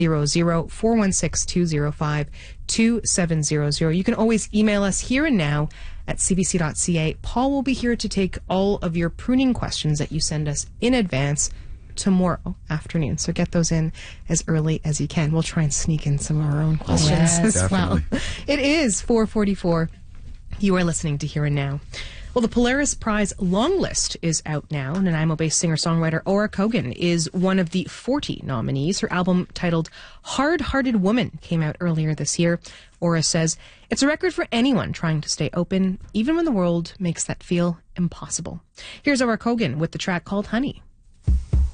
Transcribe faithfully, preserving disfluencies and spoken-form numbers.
zero zero four one six two zero five two seven zero zero. You can always email us here and now at c b c dot c a. Paul will be here to take all of your pruning questions that you send us in advance tomorrow afternoon. So get those in as early as you can. We'll try and sneak in some of our own questions Yes, as definitely. well. It is four forty-four. You are listening to Here and Now. Well, the Polaris Prize long list is out now. Nanaimo-based singer-songwriter Aura Kogan is one of the forty nominees. Her album titled Hard-Hearted Woman came out earlier this year. Aura says, it's a record for anyone trying to stay open, even when the world makes that feel impossible. Here's Aura Kogan with the track called Honey.